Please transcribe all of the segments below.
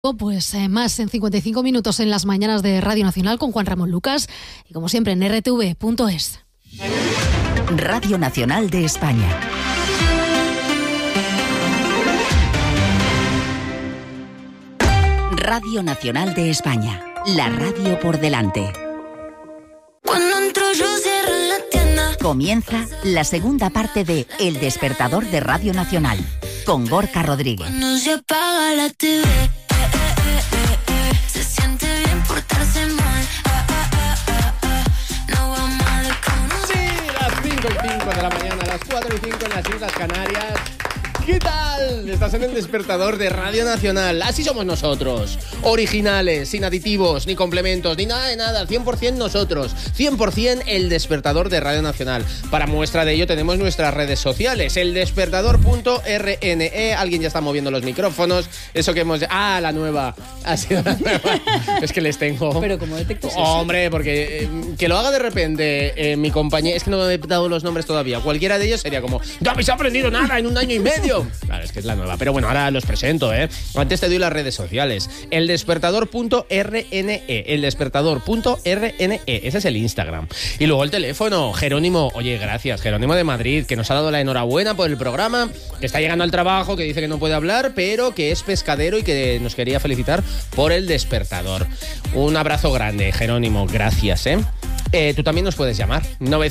Pues más en 55 minutos en las mañanas de Radio Nacional con Juan Ramón Lucas y como siempre en rtv.es. Radio Nacional de España. Radio Nacional de España. La radio por delante. Cuando entro yo cierro la tienda. Comienza la segunda parte de El Despertador de Radio Nacional con Gorka Rodríguez. Cuando se apaga la TV. Se siente bien portarse mal. No va mal de conocer. Sí, las 5:05 de la mañana, las 4:05 en las Islas Canarias. ¿Qué tal? Estás en El Despertador de Radio Nacional. Así somos nosotros. Originales, sin aditivos, ni complementos, ni nada de nada. 100% nosotros. 100% El Despertador de Radio Nacional. Para muestra de ello tenemos nuestras redes sociales. eldespertador.rne. Alguien ya está moviendo los micrófonos. Eso que hemos... Ah, la nueva. Ha sido la nueva. Es que les tengo... Pero como detectas eso. Hombre, porque que lo haga de repente mi compañero... Es que no me he dado los nombres todavía. Cualquiera de ellos sería como... ¡No habéis aprendido nada en un año y medio! Claro, es que es la nueva. Pero bueno, ahora los presento, ¿eh? Antes te doy las redes sociales. Eldespertador.rne. Eldespertador.rne. Ese es el Instagram. Y luego el teléfono. Jerónimo. Oye, gracias. Jerónimo de Madrid, que nos ha dado la enhorabuena por el programa, que está llegando al trabajo, que dice que no puede hablar, pero que es pescadero y que nos quería felicitar por el despertador. Un abrazo grande, Jerónimo. Gracias, ¿eh? Tú también nos puedes llamar.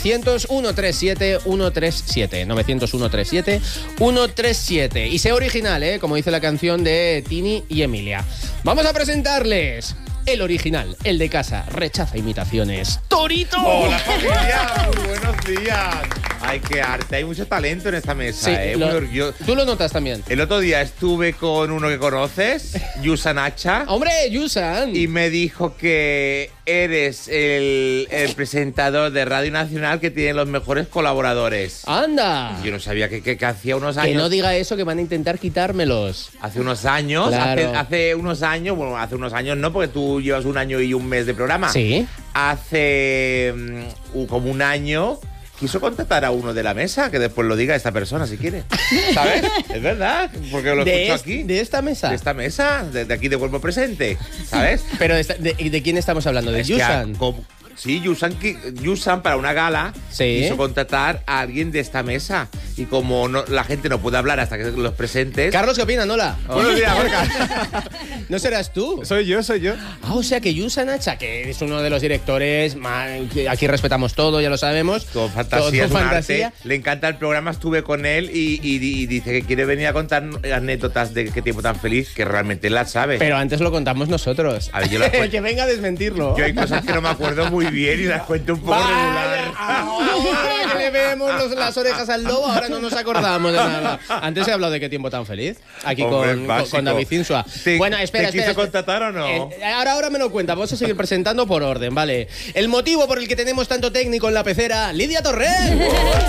900-137-137. 900-137-137. Y sé original, como dice la canción de Tini y Emilia. Vamos a presentarles el original, el de casa. Rechaza imitaciones. ¡Torito! Hola, familia. Muy buenos días. Ay, qué arte. Hay mucho talento en esta mesa, Sí, tú lo notas también. El otro día estuve con uno que conoces, Yusan Hacha. ¡Hombre, Yusan! Y me dijo que eres el presentador de Radio Nacional que tiene los mejores colaboradores. ¡Anda! Yo no sabía que hacía unos años... Que no diga eso, que van a intentar quitármelos. Hace unos años, Claro. hace unos años no, porque tú llevas un año y un mes de programa. Sí. Hace como un año quiso contratar a uno de la mesa, que después lo diga esta persona si quiere. ¿Sabes? Es verdad, porque lo escucho aquí. ¿De esta mesa? De esta mesa, de aquí de cuerpo presente, ¿sabes? Pero ¿de quién estamos hablando? ¿De Es que Yusan? Sí, Yusan para una gala Sí. quiso contratar a alguien de esta mesa. Y como la gente no puede hablar hasta que los presentes... Carlos, ¿qué opinan? Hola. Buenos días, Gorka. ¿No serás tú? Soy yo. Ah, o sea que Yusan Hacha, que es uno de los directores, que aquí respetamos todo, ya lo sabemos. Con fantasía, Todo es un fantasía. arte. Le encanta el programa, estuve con él y dice que quiere venir a contar anécdotas de qué tiempo tan feliz, que realmente él las sabe. Pero antes lo contamos nosotros. A ver, yo las cuento. Que venga a desmentirlo. Yo hay cosas que no me acuerdo muy bien y las cuento un poco regular. Ahora que le vemos las orejas al lobo, ahora no nos acordamos de nada. Antes he hablado de qué tiempo tan feliz. Aquí Hombre, con básico. David Insua. Bueno, ¿te quiso contratar o no? Ahora me lo cuenta. Vamos a seguir presentando por orden, ¿vale? El motivo por el que tenemos tanto técnico en la pecera, Lidia Torrent.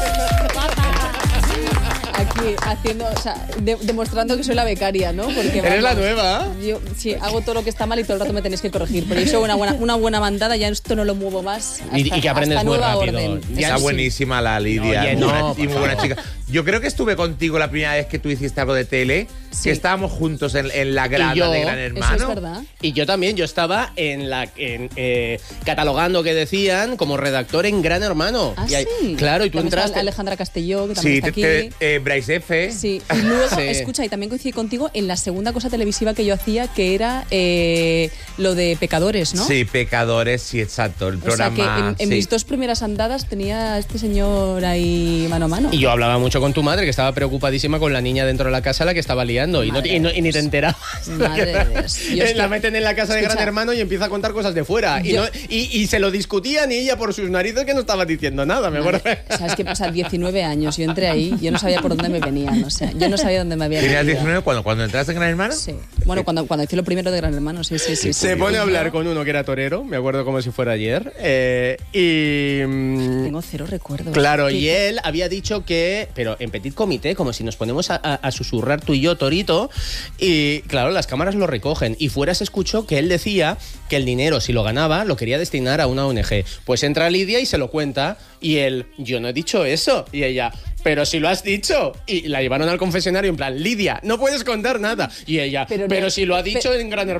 Aquí haciendo, o sea, demostrando que soy la becaria, ¿no? Porque Eres la nueva. Yo sí hago todo lo que está mal y todo el rato me tenéis que corregir. Pero yo soy una buena mandada, ya esto no lo muevo más. Y que aprendes hasta muy nueva rápido. orden. Ya Está Eso sí. buenísima la Lidia. Oye, no, Y muy buena chica. Yo creo que estuve contigo la primera vez que tú hiciste algo de tele, Sí. que estábamos juntos en la grada Y yo, de Gran Hermano. Eso es verdad. Y yo también, yo estaba catalogando que decían como redactor en Gran Hermano. Ah, Y ahí- sí. Claro, y tú También está entraste. Alejandra Castelló, que también Sí, está aquí. Bryce F. Sí, y luego, Sí. escucha, y también coincidí contigo en la segunda cosa televisiva que yo hacía, que era lo de Pecadores, ¿no? Sí, Pecadores, sí, exacto. El O sea programa. que en sí. mis dos primeras andadas tenía a este señor ahí mano a mano. Y yo hablaba mucho con tu madre, que estaba preocupadísima con la niña dentro de la casa, la que estaba liando. Y Madre de ni te enterabas. Madre de Dios. Yo es La que- meten en la casa de Gran Escucha. Hermano y empieza a contar cosas de fuera. Yo- Y se lo discutían y ella por sus narices que no estaba diciendo nada, me acuerdo. ¿Sabes qué pasa? 19 años, yo entré ahí, yo no sabía por dónde me venían, o sea, yo no sabía dónde me había ¿Tenías metido. 19 cuando entraste en Gran Hermano? Sí. Bueno, cuando hice lo primero de Gran Hermano, sí. Se pone a hablar con uno que era torero, me acuerdo como si fuera ayer. Tengo cero recuerdos. Claro, ¿Qué- y él había dicho que, pero en petit comité, como si nos ponemos a susurrar tú y yo, Torito, y claro, las cámaras lo recogen. Y fuera se escuchó que él decía que el dinero, si lo ganaba, lo quería destinar a una ONG. Pues entra Lidia y se lo cuenta, y él, yo no he dicho eso. Y ella, pero si lo has dicho. Y la llevaron al confesionario en plan, Lidia, no puedes contar nada. Y ella, pero si lo ha dicho en Gran Hermano.